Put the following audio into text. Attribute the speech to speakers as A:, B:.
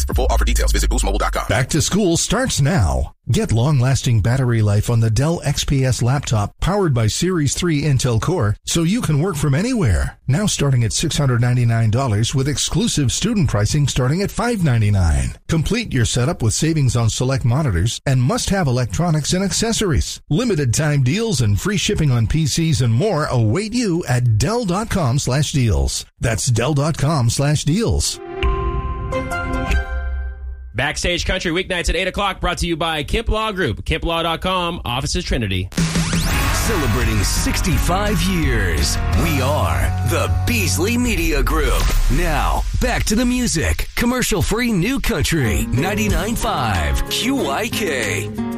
A: For full offer details, visit boostmobile.com.
B: Back to school starts now. Get long-lasting battery life on the Dell XPS laptop powered by Series 3 Intel Core so you can work from anywhere. Now starting at $699 with exclusive student pricing starting at $599. Complete your setup with savings on select monitors and must-have electronics and accessories. Limited time deals and free shipping on PCs and more await you at Dell.com/deals. That's Dell.com/deals.
C: Backstage Country, weeknights at 8 o'clock, brought to you by Kemp Law Group, KempLaw.com, offices Trinity.
D: Celebrating 65 years, we are the Beasley Media Group. Now, back to the music. Commercial-free New Country, 99.5 QYK.